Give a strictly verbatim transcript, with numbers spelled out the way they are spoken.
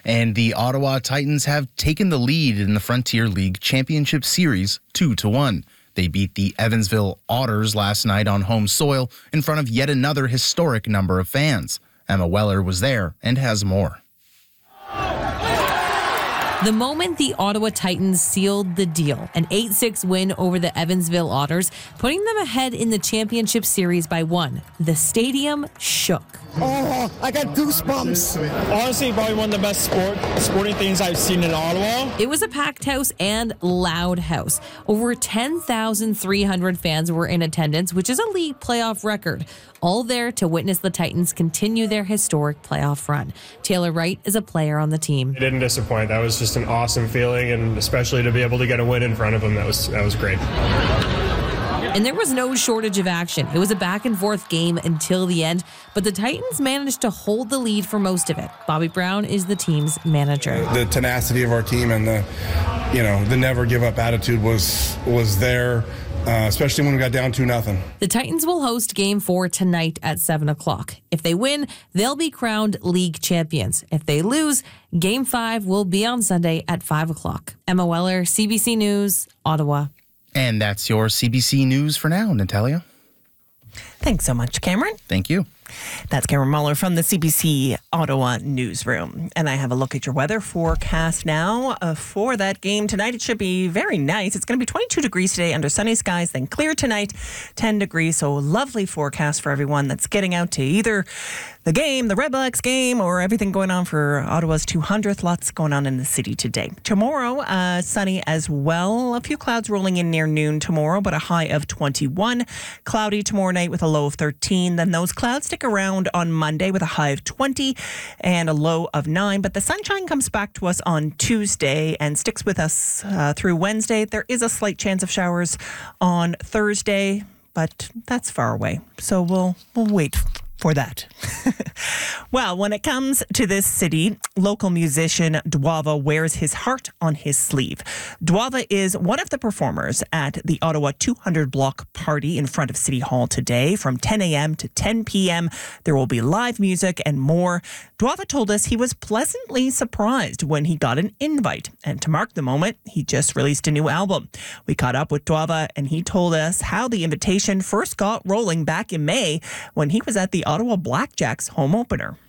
And the Ottawa Titans have taken the lead in the Frontier League Championship Series two to one. They beat the Evansville Otters last night on home soil in front of yet another historic number of fans. Emma Weller was there and has more. The moment the Ottawa Titans sealed the deal, an eight six win over the Evansville Otters, putting them ahead in the championship series by one, the stadium shook. Oh, I got goosebumps. Honestly, probably one of the best sport sporting things I've seen in Ottawa. It was a packed house and loud house. Over ten thousand three hundred fans were in attendance, which is a league playoff record. All there to witness the Titans continue their historic playoff run. Taylor Wright is a player on the team. It didn't disappoint. That was just an awesome feeling, and especially to be able to get a win in front of them, that was that was great. And there was no shortage of action. It was a back and forth game until the end, but the Titans managed to hold the lead for most of it. Bobby Brown is the team's manager. The tenacity of our team and the, you know, the never give up attitude was was there, uh, especially when we got down two nothing. The Titans will host Game Four tonight at seven o'clock. If they win, they'll be crowned league champions. If they lose, Game Five will be on Sunday at five o'clock. Emma Weller, C B C News, Ottawa. And that's your C B C News for now, Natalia. Thanks so much, Cameron. Thank you. That's Cameron Muller from the C B C Ottawa newsroom. And I have a look at your weather forecast now uh, for that game tonight. It should be very nice. It's going to be twenty-two degrees today under sunny skies, then clear tonight, ten degrees. So lovely forecast for everyone that's getting out to either the game, the Redblacks game, or everything going on for Ottawa's two hundredth. Lots going on in the city today. Tomorrow, uh, sunny as well. A few clouds rolling in near noon tomorrow, but a high of twenty-one. Cloudy tomorrow night with a low of thirteen. Then those clouds stick around on Monday with a high of twenty and a low of nine. But the sunshine comes back to us on Tuesday and sticks with us uh, through Wednesday. There is a slight chance of showers on Thursday, but that's far away. So we'll we'll wait for that. Well, when it comes to this city, local musician Dwava wears his heart on his sleeve. Dwava is one of the performers at the Ottawa two hundred block party in front of City Hall today from ten a.m. to ten p.m. There will be live music and more. Dwava told us he was pleasantly surprised when he got an invite. And to mark the moment, he just released a new album. We caught up with Dwava and he told us how the invitation first got rolling back in May when he was at the Ottawa Blackjacks home opener.